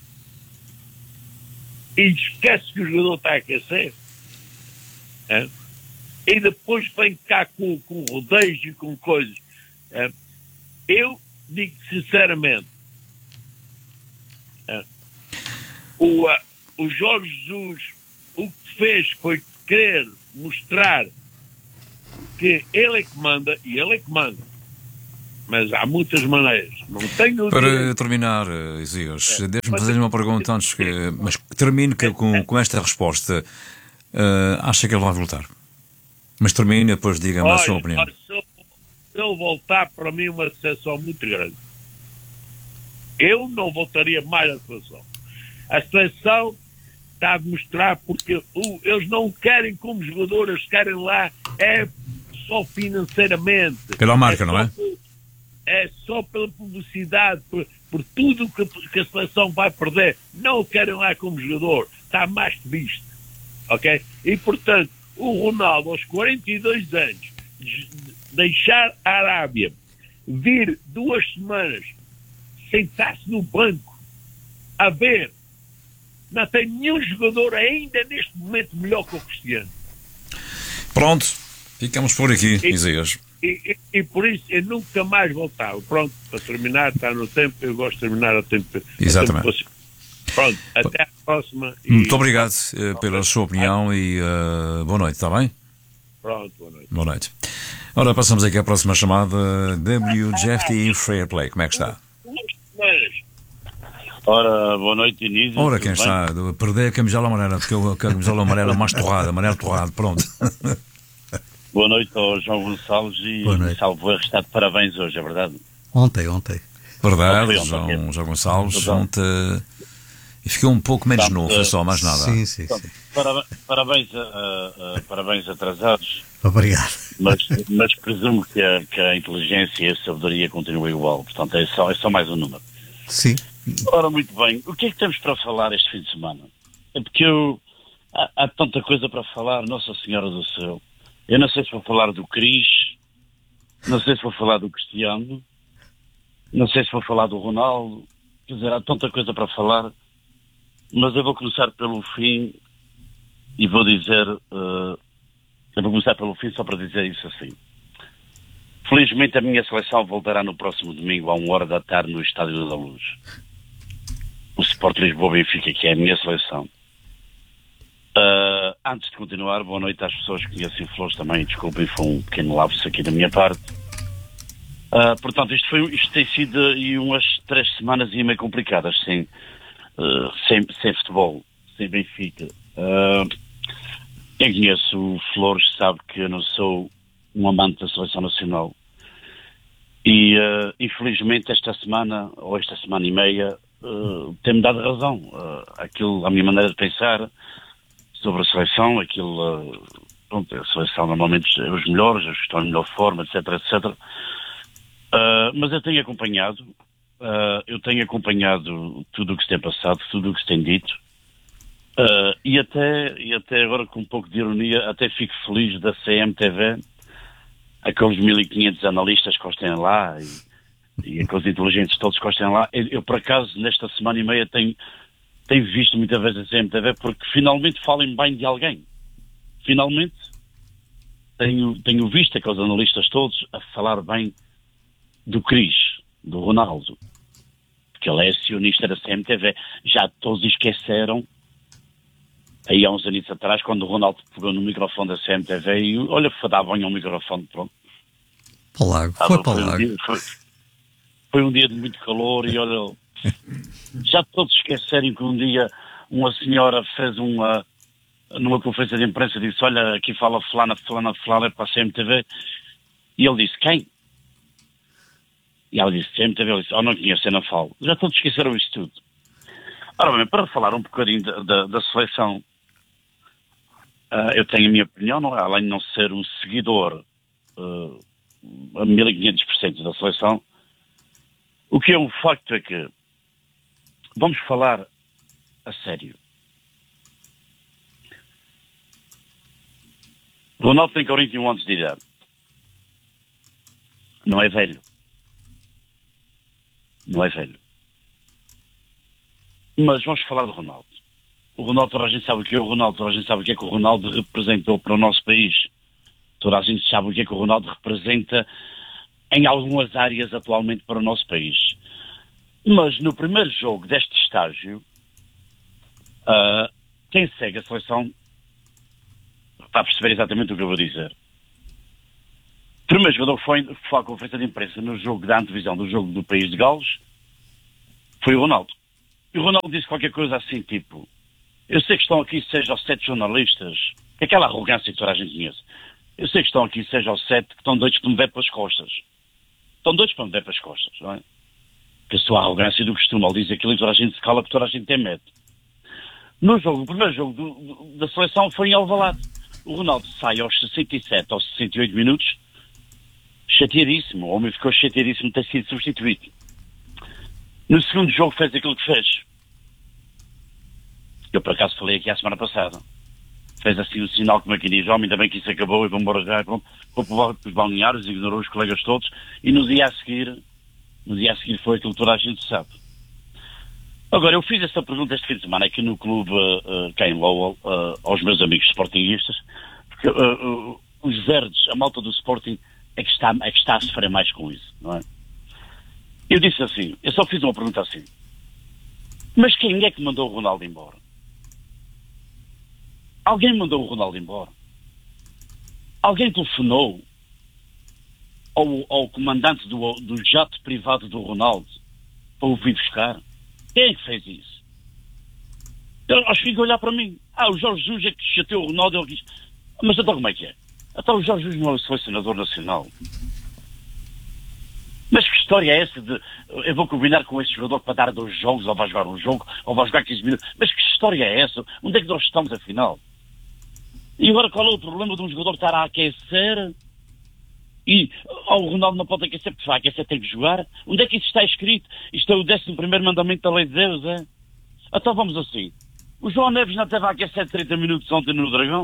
e esquece que o jogador está a aquecer. É? E depois vem cá com, com rodeios e com coisas. É? Eu digo sinceramente, O, uh, o Jorge Jesus o que fez foi querer mostrar que ele é que manda, e ele é que manda. Mas há muitas maneiras. Não tenho Para direito. terminar, Isaías, é, deixe-me fazer uma pergunta antes que... Mas termine que, com, com esta resposta. Uh, acha que ele vai voltar? Mas termine e depois diga-me a sua opinião. Olha, se, ele, se ele voltar, para mim é uma decepção muito grande. Eu não voltaria mais à seleção. A seleção está a mostrar porque uh, eles não querem como jogadores, eles querem lá é só financeiramente. Pela marca, é não é? Por, é só pela publicidade, por, por tudo que, que a seleção vai perder. Não o querem lá como jogador. Está mais que visto. Ok? E, portanto, o Ronaldo, aos quarenta e dois anos, deixar a Arábia, vir duas semanas, sentar-se no banco, a ver, não tem nenhum jogador ainda neste momento melhor que o Cristiano. Pronto, ficamos por aqui, e, Isaías. E, e, e por isso eu nunca mais voltava. Pronto, para terminar, está no tempo, eu gosto de terminar a tempo. Exatamente. A tempo. Pronto, até à próxima. E... Muito obrigado uh, pela sua opinião e uh, boa noite, está bem? Pronto, boa noite. Boa noite. Ora, passamos aqui à próxima chamada. W J F T Fair Play, como é que está? Ora, boa noite, Inísio. Ora, quem está? Perder a camisola amarela, porque eu, a camisola amarela mais torrada, amarelo torrado, pronto. Boa noite ao João Gonçalves e salvo erro, está de parabéns hoje, é verdade? Ontem, ontem. Verdade, ontem, João, ontem. João Gonçalves, ontem... E ficou um pouco menos novo, foi só, mais nada. Sim, sim, sim. Parabéns, parabéns, a, a, a, parabéns atrasados. Obrigado. Mas, mas presumo que a, que a inteligência e a sabedoria continuam igual. Portanto, é só, é só mais um número. Sim. Ora, muito bem. O que é que temos para falar este fim de semana? É porque eu... Há, há tanta coisa para falar, Nossa Senhora do Céu. Eu não sei se vou falar do Cris, não sei se vou falar do Cristiano, não sei se vou falar do Ronaldo. Quer dizer, há tanta coisa para falar. Mas eu vou começar pelo fim e vou dizer... Uh, eu vou começar pelo fim só para dizer isso assim. Felizmente a minha seleção voltará no próximo domingo à uma hora da tarde no Estádio da Luz. O Sport Lisboa Benfica, que é a minha seleção. Uh, antes de continuar, boa noite às pessoas que conhecem Flores também. Desculpem, foi um pequeno lapso aqui da minha parte. Uh, portanto, isto, foi, isto tem sido aí umas três semanas e meio complicadas, sim. Uh, sem, sem futebol, sem Benfica. Uh, quem conhece o Flores sabe que eu não sou um amante da seleção nacional. E, uh, infelizmente, esta semana, ou esta semana e meia, uh, tem-me dado razão. Uh, aquilo, a minha maneira de pensar sobre a seleção, aquilo, uh, pronto, a seleção normalmente é os melhores, os que estão em melhor forma, etc, etcétera. Uh, mas eu tenho acompanhado Uh, eu tenho acompanhado tudo o que se tem passado, tudo o que se tem dito, uh, e, até, e até agora, com um pouco de ironia, até fico feliz da C M T V, aqueles mil e quinhentos analistas que estão lá e, e aqueles inteligentes todos que estão lá. Eu, eu, por acaso, nesta semana e meia, tenho, tenho visto muitas vezes a C M T V porque finalmente falem bem de alguém. Finalmente tenho, tenho visto aqueles analistas todos a falar bem do Cris, do Ronaldo, porque ele é acionista da C M T V. Já todos esqueceram, aí há uns anos atrás, quando o Ronaldo pegou no microfone da C M T V e, olha, foi dar banho ao microfone, pronto. Para o lago, foi para o lago. Um dia, foi, foi um dia de muito calor e, olha, já todos esquecerem que um dia uma senhora fez uma, numa conferência de imprensa, disse, olha, aqui fala fulana, fulana, fulana, é para a C M T V, e ele disse, quem? E ela disse, C M T V, ele disse, oh, não conheço, eu não falo. Já todos esqueceram isto tudo. Ora bem, para falar um bocadinho da, da, da seleção, uh, eu tenho a minha opinião, não é? Além de não ser um seguidor uh, a mil e quinhentos por cento da seleção, o que é um facto é que, vamos falar a sério. Ronaldo tem quarenta e um anos de idade. Não é velho. Não é velho. Mas vamos falar do Ronaldo. O Ronaldo, toda a gente sabe o que é o Ronaldo, toda a gente sabe o que é que o Ronaldo representou para o nosso país. Toda a gente sabe o que é que o Ronaldo representa em algumas áreas atualmente para o nosso país. Mas no primeiro jogo deste estágio, uh, quem segue a seleção está a perceber exatamente o que eu vou dizer. O primeiro jogador que foi, foi à conferência de imprensa no jogo da antevisão do jogo do País de Gales foi o Ronaldo. E o Ronaldo disse qualquer coisa assim, tipo, eu sei que estão aqui seis ou sete jornalistas, aquela arrogância que toda a gente conhece, eu sei que estão aqui seis ou sete que estão doidos para me ver pelas costas. Estão doidos para me ver pelas costas, não é? Que a sua arrogância do costume, ele diz aquilo e toda a gente se cala porque toda a gente tem medo. No jogo, o primeiro jogo do, do, da seleção foi em Alvalade. O Ronaldo sai aos sessenta e sete, aos sessenta e oito minutos, chateadíssimo. O homem ficou chateadíssimo de ter sido substituído. No segundo jogo fez aquilo que fez. Eu, por acaso, falei aqui a semana passada. Fez assim o sinal como é que diz, homem, ainda bem que isso acabou e vamos embora já. Foi para os balneários, ignorou os colegas todos e no dia a seguir, no dia a seguir foi aquilo que toda a gente sabe. Agora, eu fiz esta pergunta este fim de semana aqui no clube, uh, cá em Lowell, uh, aos meus amigos sportinguistas, porque uh, uh, os verdes, a malta do Sporting, é que, está, é que está a sofrer mais com isso, não é? Eu disse assim, eu só fiz uma pergunta assim, mas quem é que mandou o Ronaldo embora? Alguém mandou o Ronaldo embora? Alguém telefonou ao, ao comandante do, do jato privado do Ronaldo para o vir buscar? Quem é que fez isso? Eu acho que fico a olhar para mim. Ah, o Jorge Jesus é que chateou o Ronaldo. Ele diz, mas então como é que é? Então o Jorge Jesus não é o selecionador nacional. Mas que história é essa de eu vou combinar com este jogador para dar dois jogos, ou vai jogar um jogo, ou vai jogar quinze minutos? Mas que história é essa? Onde é que nós estamos afinal? E agora qual é o problema de um jogador estar a aquecer e oh, o Ronaldo não pode aquecer porque vai aquecer, tem que jogar? Onde é que isso está escrito? Isto é o décimo primeiro mandamento da lei de Deus, é? Então vamos assim. O João Neves não teve a aquecer trinta minutos ontem no Dragão?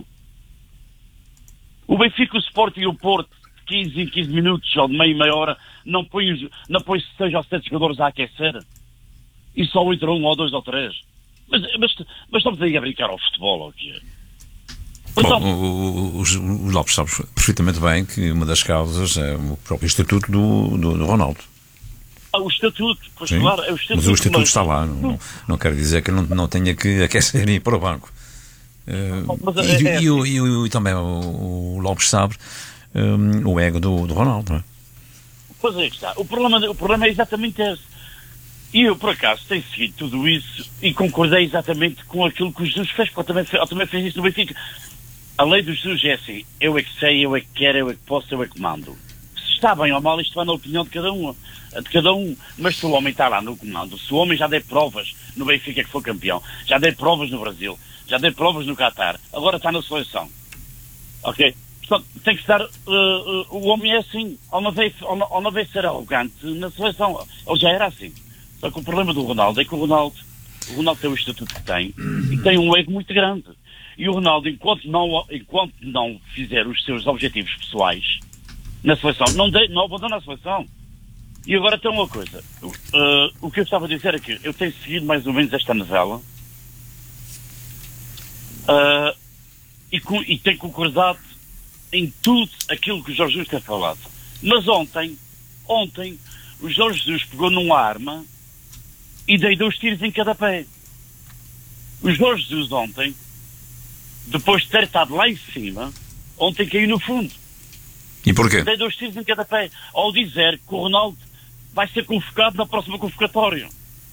O Benfica, o Sporting e o Porto, quinze em quinze minutos ou de meia e meia hora, não põe, não põe seis ou sete jogadores a aquecer? E só entra um ou dois ou três? Mas, mas, mas estamos aí a brincar ao futebol, ou o que é? Bom, o, o, o Lopes sabe perfeitamente bem que uma das causas é o próprio estatuto do, do, do Ronaldo. Ah, o estatuto, pois Sim, claro, é o estatuto. mas o estatuto mas... está lá, não, não quer dizer que ele não, não tenha que aquecer e ir para o banco. Uh, mas e, é, é... E, e, e, e também o, o Lopes sabe um, o ego do, do Ronaldo, não é? Pois é que está. O problema, o problema é exatamente esse. E eu, por acaso, tenho seguido tudo isso e concordei exatamente com aquilo que o Jesus fez, porque eu também, eu também fiz isso no Benfica. A lei do Jesus é assim, eu é que sei, eu é que quero, eu é que posso, eu é que mando. Se está bem ou mal, isto vai na opinião de cada um, de cada um. Mas se o homem está lá no comando, se o homem já deu provas no Benfica que foi campeão, já deu provas no Brasil, já deu provas no Qatar, agora está na seleção. Ok? Portanto, tem que estar, uh, uh, o homem é assim, ou não, veio, ou, não, ou não veio ser arrogante na seleção, ele já era assim. Só que o problema do Ronaldo é que o Ronaldo, o Ronaldo tem o estatuto que tem e tem um ego muito grande. E o Ronaldo, enquanto não, enquanto não fizer os seus objetivos pessoais na seleção, não, de, não abandona a seleção. E agora tem uma coisa. Uh, o que eu estava a dizer é que eu tenho seguido mais ou menos esta novela uh, e, com, e tenho concordado em tudo aquilo que o Jorge Jesus tem falado. Mas ontem, ontem, o Jorge Jesus pegou numa arma e dei dois tiros em cada pé. O Jorge Jesus ontem, depois de ter estado lá em cima, ontem caiu no fundo. E porquê? Dei dois tiros em cada pé, ao dizer que o Ronaldo vai ser convocado na próxima convocatória.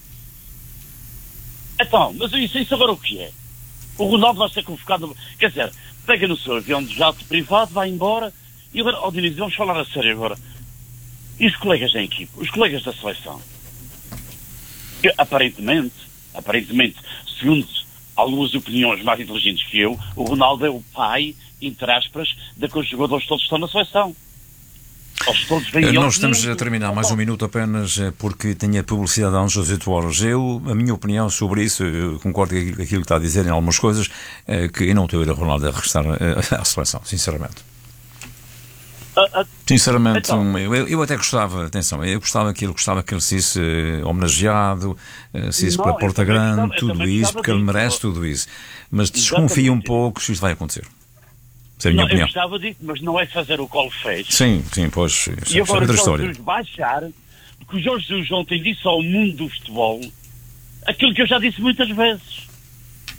Então, mas isso, isso agora o que é? O Ronaldo vai ser convocado, quer dizer, pega no seu avião de jato privado, vai embora, e agora, ó oh, Diniz, vamos falar a sério agora. E os colegas da equipe, os colegas da seleção? Que, aparentemente, aparentemente, segundo algumas opiniões mais inteligentes que eu, o Ronaldo é o pai, entre aspas, daqueles jogadores todos que estão na seleção. Todos Nós estamos a terminar mais um minuto apenas porque tenho a publicidade às dezoito horas. Eu, a minha opinião sobre isso, eu concordo com aquilo que está a dizer em algumas coisas, é que eu não tenho a ver a Ronaldo a regressar à seleção, sinceramente. Uh, uh, Sinceramente, então, um, eu, eu até gostava, atenção, eu gostava que ele, gostava que ele se fosse uh, homenageado, uh, se fosse pela Porta Grande, gostava, tudo isso, porque ele merece disso, tudo isso. Mas desconfio um pouco se isto vai acontecer. Essa é a minha não, opinião. Eu gostava disso, mas não é fazer o que ele fez. Sim, sim, pois, e agora outra o história. Jesus vai achar, porque o Jorge Jesus ontem disse ao mundo do futebol aquilo que eu já disse muitas vezes.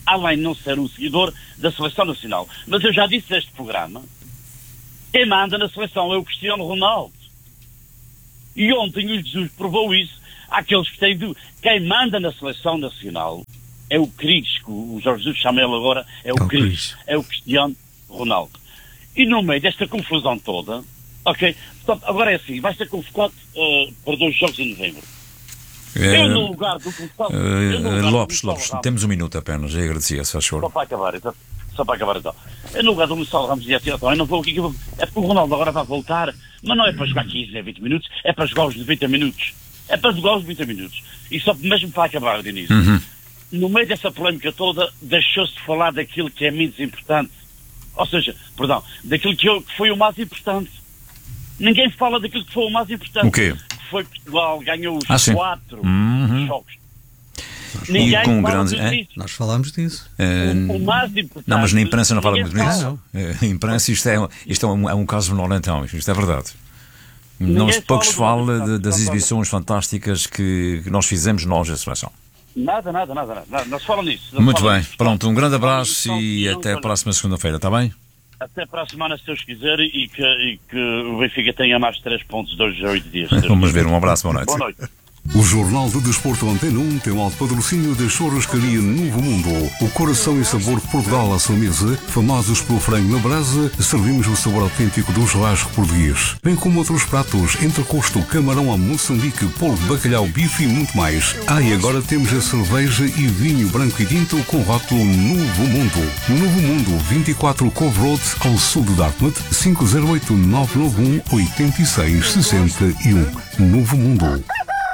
além de não ser um seguidor da Seleção Nacional. Mas eu já disse neste programa, quem manda na seleção é o Cristiano Ronaldo. E ontem o Jesus provou isso àqueles que têm dúvida. Quem manda na Seleção Nacional é o Cris, que o Jorge Jesus chama ele agora, é o Cris, é o Cristiano Ronaldo. E no meio desta confusão toda, ok, portanto, agora é assim, vai ser convocado uh, para dois jogos em novembro. É, eu no lugar do Gonçalo... Uh, Lopes, Lopes, temos um minuto apenas, eu agradecia, se faz favor. Só para acabar, então. Só para acabar então. Eu no lugar do Gonçalo Ramos dizia assim, então, eu não vou aqui, é porque o Ronaldo agora vai voltar, mas não é para jogar quinze, vinte minutos, é para jogar os noventa minutos. É para jogar os noventa minutos. E só mesmo para acabar, Diniz. Uhum. No meio dessa polémica toda, deixou-se de falar daquilo que é menos importante. Ou seja, perdão, daquilo que, eu, que foi o mais importante. Ninguém fala daquilo que foi o mais importante. O quê? Que foi Portugal, ganhou os ah, quatro uhum. jogos. Ninguém e com grandes, é? Nós falámos disso. É, o, o mais importante. Não, mas na imprensa não fala muito fala. disso. É, a imprensa, isto é, isto é, um, é um caso menor, então. Isto é verdade. Não, pouco se fala de, das exibições fantásticas que, que nós fizemos, nós, a seleção. Nada, nada, nada, nada. Não se fala nisso. Não muito bem. Nisso. Pronto, um grande abraço e até a próxima segunda-feira, está bem? Até para a semana, se Deus quiser, e que, e que o Benfica tenha mais três pontos, dois a oito dias. Vamos ver, um abraço, boa noite. Boa noite. O Jornal de Desporto Antena um tem o alto patrocínio da Churrascaria Novo Mundo. O coração e sabor de Portugal à sua mesa, famosos pelo frango na brasa, servimos o sabor autêntico do churrasco português. Bem como outros pratos, entrecosto, camarão a Moçambique, polvo, bacalhau, bife e muito mais. Ah, e agora temos a cerveja e vinho branco e tinto com rótulo Novo Mundo. Novo Mundo, vinte e quatro Cove Road, ao sul de Dartmouth, cinco zero oito nove nove um oito seis seis um. Novo Mundo.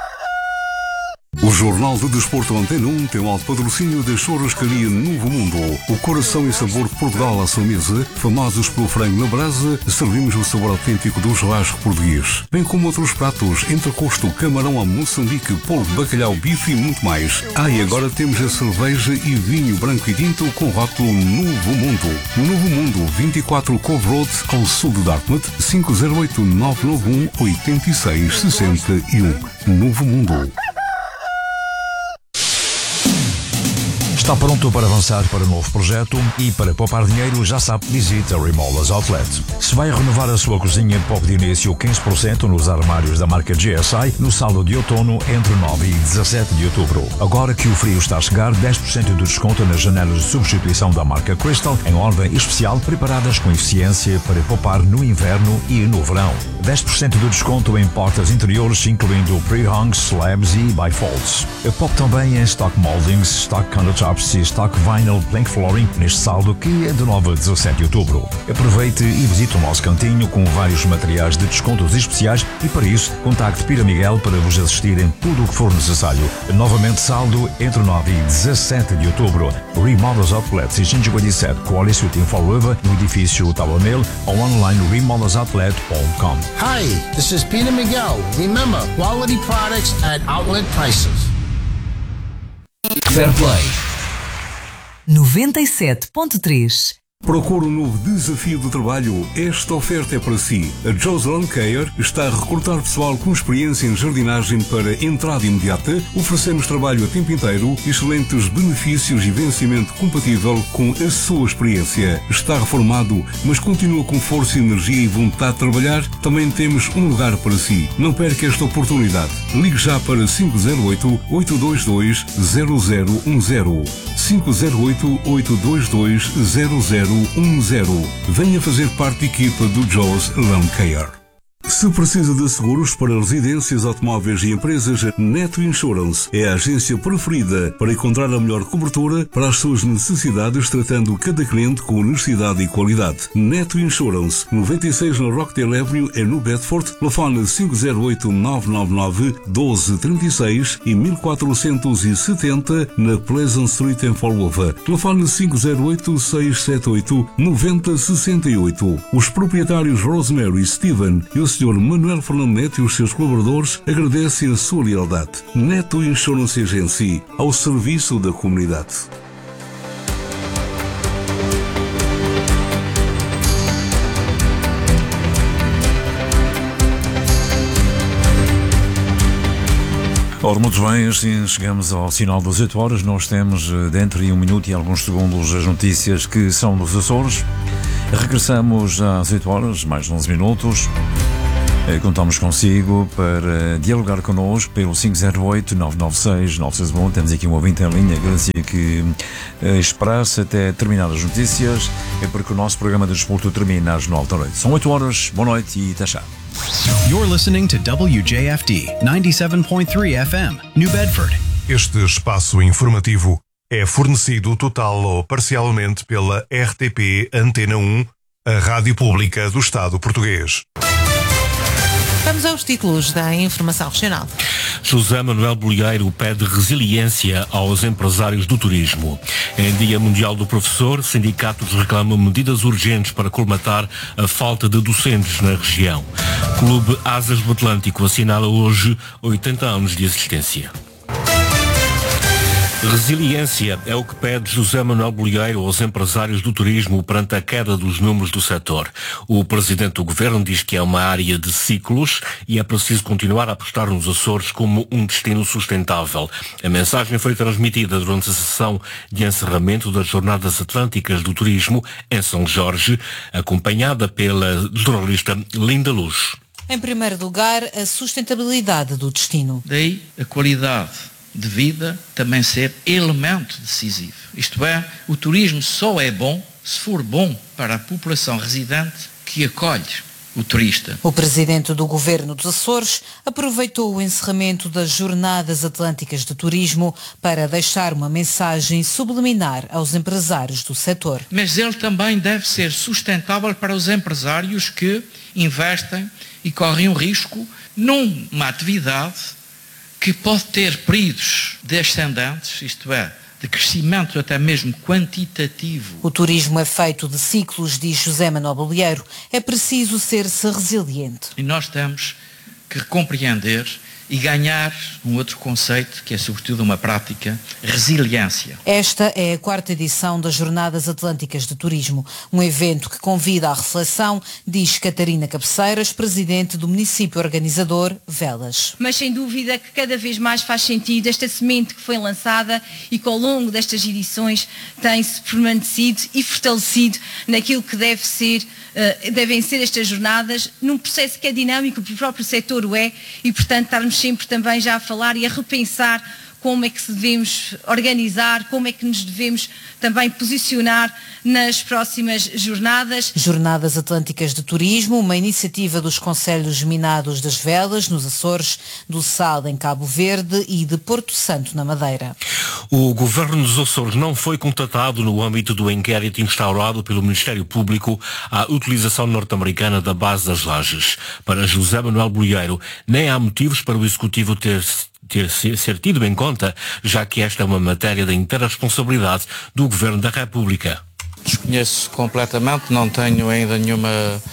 O Jornal de Desporto Antena um tem o alto patrocínio da Churrascaria Novo Mundo. O coração e sabor de Portugal à sua mesa, famosos pelo frango na brasa, servimos o sabor autêntico do churrasco português. Bem como outros pratos, entrecosto, camarão a Moçambique, polvo, bacalhau, bife e muito mais. Ah, e agora temos a cerveja e vinho branco e tinto com rótulo Novo Mundo. Novo Mundo, vinte e quatro Cove Road, ao sul de Dartmouth, cinco zero oito nove nove um oito seis seis um. Novo Mundo. Está pronto para avançar para um novo projeto e para poupar dinheiro, já sabe, visite a Remolas Outlet. Se vai renovar a sua cozinha, poupe de início quinze por cento nos armários da marca G S I no saldo de outono entre nove e dezassete de outubro. Agora que o frio está a chegar, dez por cento de desconto nas janelas de substituição da marca Crystal em ordem especial, preparadas com eficiência para poupar no inverno e no verão. dez por cento de desconto em portas interiores, incluindo pre-hungs, slabs e bifolds. Poupe também em stock moldings, stock countertops e stock vinyl plank flooring neste saldo que é de nove a dezassete de outubro. Aproveite e visite o nosso cantinho com vários materiais de descontos especiais e para isso contacte Pira Miguel para vos assistir em tudo o que for necessário. Novamente saldo entre nove e dezassete de outubro. Remodels Outlet seiscentos e cinquenta e sete Quality Street em Fall River, no edifício Tower Mill ou online remodels outlet ponto com. Hi, this is Peter Miguel. Remember, quality products at outlet prices. Fair Play noventa e sete ponto três. Procura um novo desafio de trabalho? Esta oferta é para si. A Joe's Lawn Care está a recrutar pessoal com experiência em jardinagem para entrada imediata. Oferecemos trabalho a tempo inteiro, excelentes benefícios e vencimento compatível com a sua experiência. Está reformado, mas continua com força, energia e vontade de trabalhar? Também temos um lugar para si. Não perca esta oportunidade. Ligue já para cinco zero oito, oito dois dois, zero zero um zero. cinco zero oito, oito dois dois, zero zero um zero. Venha fazer parte da equipa do Joe's Lawn Care. Se precisa de seguros para residências, automóveis e empresas, Neto Insurance é a agência preferida para encontrar a melhor cobertura para as suas necessidades, tratando cada cliente com honestidade e qualidade. Neto Insurance, noventa e seis na Rockdale Avenue, é no Bedford. Telefone cinco zero oito, nove nove nove, um dois três seis e mil quatrocentos e setenta na Pleasant Street em Fall River. Telefone cinco zero oito, seis sete oito, nove zero seis oito. Os proprietários Rosemary, Steven e o senhor Manuel Fernando Neto e os seus colaboradores agradecem a sua lealdade. Neto Insurance Agency, ao serviço da comunidade. Ora, muito bem, assim chegamos ao sinal das oito horas. Nós temos dentro de um minuto e alguns segundos as notícias que são dos Açores. Regressamos às oito horas, mais onze minutos. Contamos consigo para dialogar connosco pelo cinco zero oito, nove nove seis, nove seis um. Temos aqui um ouvinte em linha, agradecer que uh, esperasse até terminar as notícias. É porque o nosso programa de desporto termina às nove da noite. São oito horas, boa noite e até já. You're listening to W J F D ninety-seven point three F M, New Bedford. Este espaço informativo é fornecido total ou parcialmente pela R T P Antena um, a rádio pública do Estado português. Vamos aos títulos da informação regional. José Manuel Bolieiro pede resiliência aos empresários do turismo. Em Dia Mundial do Professor, sindicatos reclamam medidas urgentes para colmatar a falta de docentes na região. Clube Asas do Atlântico assinala hoje oitenta anos de existência. Resiliência é o que pede José Manuel Bolieiro aos empresários do turismo perante a queda dos números do setor. O presidente do governo diz que é uma área de ciclos e é preciso continuar a apostar nos Açores como um destino sustentável. A mensagem foi transmitida durante a sessão de encerramento das Jornadas Atlânticas do Turismo em São Jorge, acompanhada pela jornalista Linda Luz. Em primeiro lugar, a sustentabilidade do destino. Daí a qualidade de vida também ser elemento decisivo. Isto é, o turismo só é bom se for bom para a população residente que acolhe o turista. O presidente do governo dos Açores aproveitou o encerramento das Jornadas Atlânticas de Turismo para deixar uma mensagem subliminar aos empresários do setor. Mas ele também deve ser sustentável para os empresários que investem e correm o risco numa atividade que pode ter períodos descendentes, isto é, de crescimento até mesmo quantitativo. O turismo é feito de ciclos, diz José Manuel Bolieiro. É preciso ser-se resiliente. E nós temos que compreender e ganhar um outro conceito, que é sobretudo uma prática, resiliência. Esta é a quarta edição das Jornadas Atlânticas de Turismo, um evento que convida à reflexão, diz Catarina Cabeceiras, presidente do município organizador Velas. Mas sem dúvida que cada vez mais faz sentido esta semente que foi lançada e que ao longo destas edições tem-se permanecido e fortalecido naquilo que deve ser, uh, devem ser estas jornadas, num processo que é dinâmico, que o próprio setor o é, e portanto estarmos sempre também já a falar e a repensar como é que se devemos organizar, como é que nos devemos também posicionar nas próximas jornadas. Jornadas Atlânticas de Turismo, uma iniciativa dos Conselhos Minados das Velas, nos Açores, do Sal, em Cabo Verde e de Porto Santo, na Madeira. O Governo dos Açores não foi contatado no âmbito do inquérito instaurado pelo Ministério Público à utilização norte-americana da base das Lajes. Para José Manuel Bolieiro, nem há motivos para o Executivo ter ter ser tido em conta, já que esta é uma matéria da inteira responsabilidade do Governo da República. Desconheço completamente, não tenho ainda nenhuma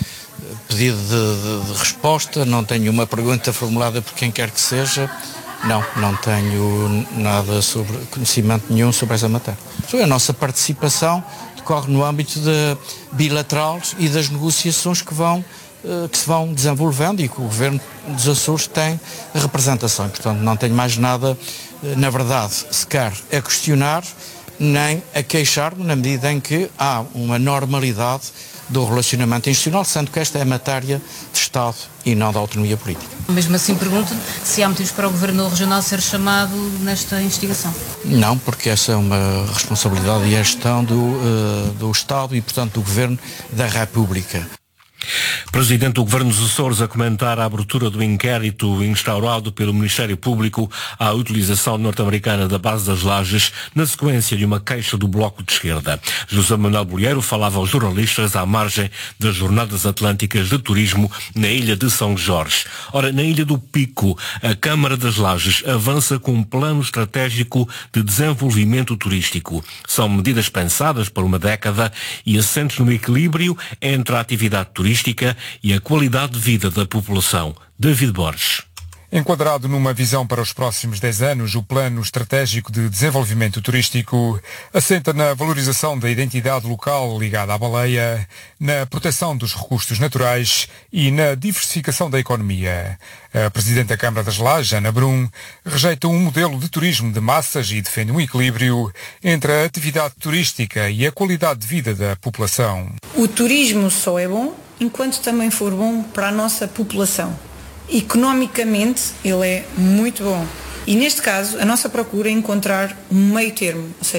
pedido de, de, de resposta, não tenho uma pergunta formulada por quem quer que seja, não, não tenho nada sobre, conhecimento nenhum sobre essa matéria. A nossa participação decorre no âmbito de bilateral e das negociações que vão que se vão desenvolvendo e que o Governo dos Açores tem representação. Portanto, não tenho mais nada, na verdade, sequer a questionar, nem a queixar-me, na medida em que há uma normalidade do relacionamento institucional, sendo que esta é matéria de Estado e não da autonomia política. Mesmo assim, pergunto se há motivos para o Governo Regional ser chamado nesta investigação. Não, porque essa é uma responsabilidade e a gestão do, uh, do Estado e, portanto, do Governo da República. Presidente do Governo dos Açores a comentar a abertura do inquérito instaurado pelo Ministério Público à utilização norte-americana da base das Lajes na sequência de uma queixa do Bloco de Esquerda. José Manuel Bolieiro falava aos jornalistas à margem das Jornadas Atlânticas de Turismo na ilha de São Jorge. Ora, na ilha do Pico, a Câmara das Lajes avança com um plano estratégico de desenvolvimento turístico. São medidas pensadas por uma década e assentes no equilíbrio entre a atividade turística e a qualidade de vida da população. David Borges. Enquadrado numa visão para os próximos dez anos, o Plano Estratégico de Desenvolvimento Turístico assenta na valorização da identidade local ligada à baleia, na proteção dos recursos naturais e na diversificação da economia. A Presidente da Câmara das Lajes, Ana Brum, rejeita um modelo de turismo de massas e defende um equilíbrio entre a atividade turística e a qualidade de vida da população. O turismo só é bom enquanto também for bom para a nossa população. Economicamente, ele é muito bom. E neste caso, a nossa procura é encontrar um meio termo, ou seja,